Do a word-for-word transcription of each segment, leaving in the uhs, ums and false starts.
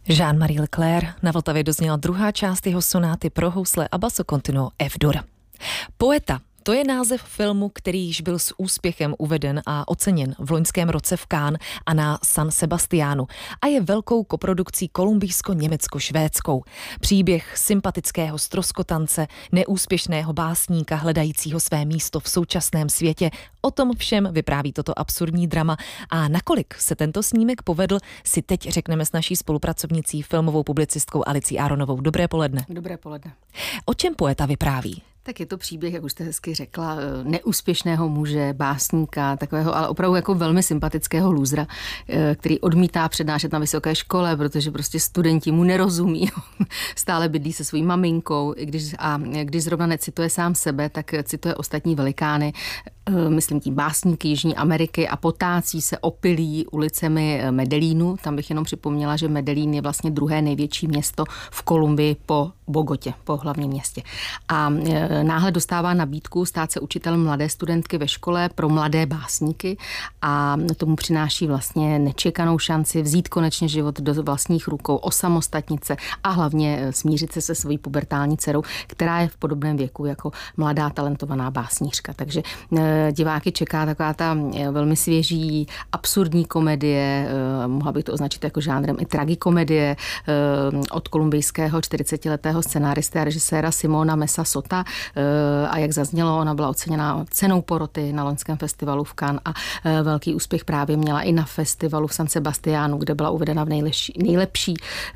Jean-Marie Leclerc. Na Vltavě dozněla druhá část jeho sonáty pro housle a basso continuo F-dur. Poeta. To je název filmu, který již byl s úspěchem uveden a oceněn v loňském roce v Cannes a na San Sebastiánu a je velkou koprodukcí kolumbijsko-německo-švédskou. Příběh sympatického ztroskotance, neúspěšného básníka hledajícího své místo v současném světě. O tom všem vypráví toto absurdní drama a nakolik se tento snímek povedl, si teď řekneme s naší spolupracovnicí, filmovou publicistkou Alicí Aronovou. Dobré poledne. Dobré poledne. O čem poeta vypráví? Tak je to příběh, jak už jste hezky řekla, neúspěšného muže, básníka, takového, ale opravdu jako velmi sympatického lůzra, který odmítá přednášet na vysoké škole, protože prostě studenti mu nerozumí. Stále bydlí se svojí maminkou, i když, a když zrovna necituje sám sebe, tak cituje ostatní velikány, myslím tím básníky Jižní Ameriky, a potácí se opilí ulicemi Medellínu. Tam bych jenom připomněla, že Medellín je vlastně druhé největší město v Kolumbii po Bogotě, po hlavním městě. A náhle dostává nabídku stát se učitelem mladé studentky ve škole pro mladé básníky a tomu přináší vlastně nečekanou šanci vzít konečně život do vlastních rukou, osamostatnit se a hlavně smířit se se svojí pubertální dcerou, která je v podobném věku jako mladá talentovaná básnířka. Takže diváky čeká taková ta velmi svěží, absurdní komedie, mohla bych to označit jako žánrem i tragikomedie od kolumbijského čtyřicetiletého scenáristy a režiséra Simona Mesa Sota. A jak zaznělo, ona byla oceněna cenou poroty na loňském festivalu v Cannes a velký úspěch právě měla i na festivalu v San Sebastiánu, kde byla uvedena v nejlepší, nejlepší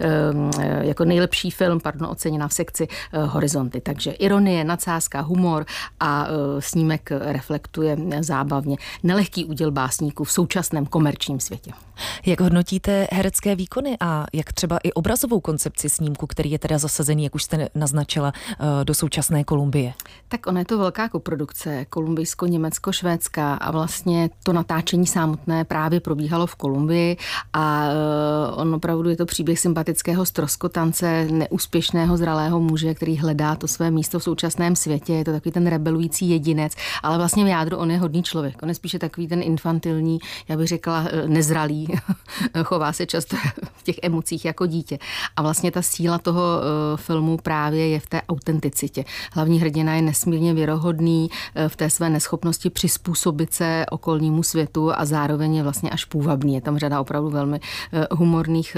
jako nejlepší film, pardon, oceněna v sekci Horizonty. Takže ironie, nadsázka, humor a snímek reflektuje zábavně nelehký úděl básníků v současném komerčním světě. Jak hodnotíte herecké výkony a jak třeba i obrazovou koncepci snímku, který je teda zasazený, jak už jste naznačila, do současné Kolumbie? Tak ona je to velká koprodukce, kolumbijsko-německo-švédská, a vlastně to natáčení samotné právě probíhalo v Kolumbii a on opravdu je to příběh sympatického ztroskotance, neúspěšného zralého muže, který hledá to své místo v současném světě. Je to takový ten rebelující jedinec, ale vlastně v jádru on je hodný člověk. On je spíše takový ten infantilní, já bych řekla nezralý, chová se často v těch emocích jako dítě. A vlastně ta síla toho filmu právě je v té autenticitě. Hlavní hrdina je nesmírně věrohodný v té své neschopnosti přizpůsobit se okolnímu světu a zároveň je vlastně až půvabný. Je tam řada opravdu velmi humorných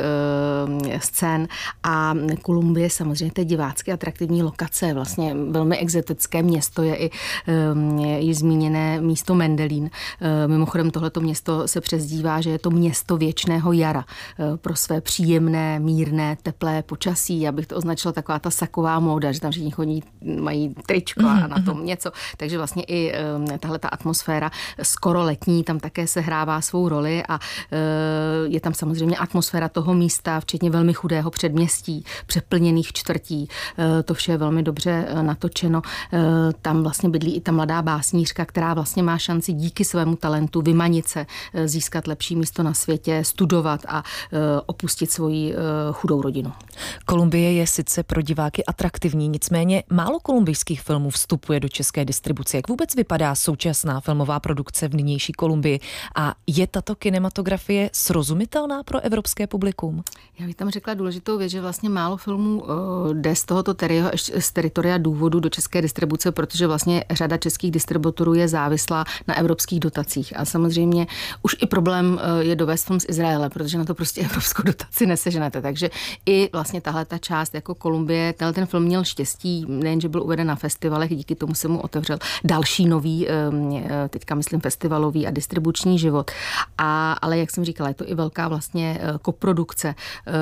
scén a Kolumbie samozřejmě to je divácky atraktivní lokace, vlastně velmi exotické město je i již zmíněné místo Medellín. Mimochodem tohleto město se přezdívá, že je to město věčného jara pro své příjemné, mírné, teplé počasí. Já bych to označila taková ta saková móda, že tam všichni chodí, mají tričko a na tom něco. Takže vlastně i tahle ta atmosféra skoro letní tam také sehrává svou roli a je tam samozřejmě atmosféra toho místa, včetně velmi chudého předměstí, přeplněných čtvrtí. To vše je velmi dobře natočeno. Tam vlastně bydlí i ta mladá básnířka, která vlastně má šanci díky svému talentu vymanit se, získat lepší místo na světě, studovat a opustit svoji chudou rodinu. Kolumbie je sice pro diváky atraktivní, nicméně málo kolumbijských filmů vstupuje do české distribuce. Jak vůbec vypadá současná filmová produkce v nynější Kolumbii a je tato kinematografie srozumitelná pro evropské publikum? Já bych tam řekla důležitou věc, že vlastně málo filmů jde z tohoto terio, z teritoria důvodu do české distribuce, protože vlastně řada českých distributorů je závislá na evropských dotacích. A samozřejmě už i problém je dovést film z Izraele, protože na to prostě evropskou dotaci neseženete. Takže i vlastně tahle ta část jako Kolumbie, tenhle ten film měl štěstí, nejen, že byl uveden na festivalech, díky tomu se mu otevřel další nový, teďka myslím festivalový a distribuční život. A, ale jak jsem říkala, je to i velká vlastně koprodukce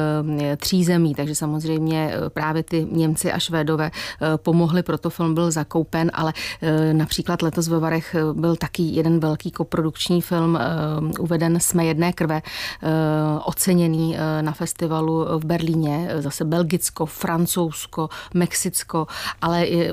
tří zemí, takže samozřejmě právě ty Němci a Švédové pomohli, proto film byl zakoupen, ale například letos ve Varech byl taky jeden velký koprodukční film uveden Jsme jedné krve, oceněný na festivalu v Berlíně, zase Belgicko, Francouzsko, Mexicko, ale i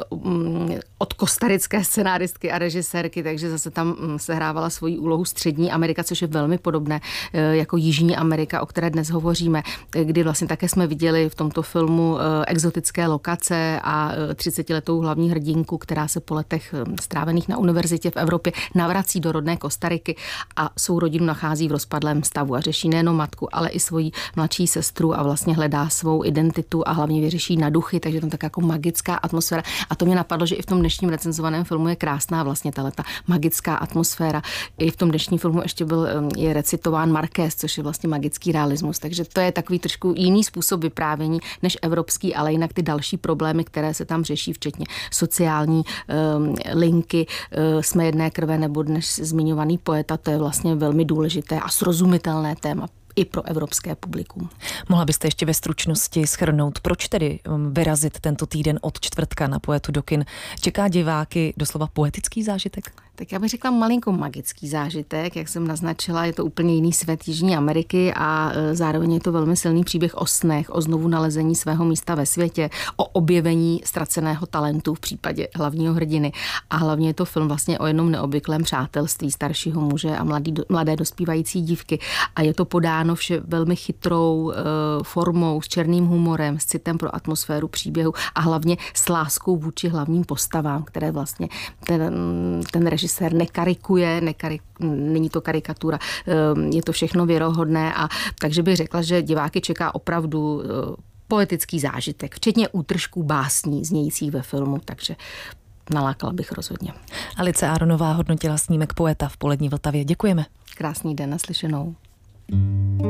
od kostarické scenáristky a režisérky, takže zase tam sehrávala svoji úlohu Střední Amerika, což je velmi podobné jako Jižní Amerika, o které dnes hovoříme, kdy vlastně také jsme viděli v tomto filmu exotické lokace a třicetiletou hlavní hrdinku, která se po letech strávených na univerzitě v Evropě navrací do rodné Kostariky a svou rodinu nachází v rozpadlém stavu a řeší nejenom matku, ale i svoji mladší sestru a vlastně hledá svou identitu a hlavně vyřeší na duchy, takže tam tak jako magická atmosféra. A to mě napadlo, že i v tom dnešním recenzovaném filmu je krásná vlastně ta magická atmosféra. I v tom dnešním filmu ještě byl je recitován Marquez, což je vlastně magický realismus. Takže to je takový trošku jiný způsob vyprávění než evropský, ale jinak ty další problémy, které se tam řeší, včetně sociální um, linky, uh, jsme jedné krve nebo dnes zmiňovaný Poeta, to je vlastně velmi důležité a srozumitelné téma i pro evropské publikum. Mohla byste ještě ve stručnosti shrnout, proč tedy vyrazit tento týden od čtvrtka na Poetu do kin? Čeká diváky doslova poetický zážitek? Tak já bych řekla malinko magický zážitek, jak jsem naznačila, je to úplně jiný svět Jižní Ameriky a zároveň je to velmi silný příběh o snech, o znovu nalezení svého místa ve světě, o objevení ztraceného talentu v případě hlavního hrdiny. A hlavně je to film vlastně o jednom neobvyklém přátelství staršího muže a mladý, mladé dospívající dívky. A je to podáno vše velmi chytrou uh, formou, s černým humorem, s citem pro atmosféru příběhu a hlavně s láskou vůči hlavním postavám, které vlastně ten, ten režisér režisér nekarikuje, nekarik, není to karikatura, je to všechno věrohodné a takže bych řekla, že diváky čeká opravdu poetický zážitek, včetně útržků básní znějících ve filmu, takže nalákala bych rozhodně. Alice Aronová hodnotila snímek Poeta v Polední Vltavě. Děkujeme. Krásný den, naslyšenou.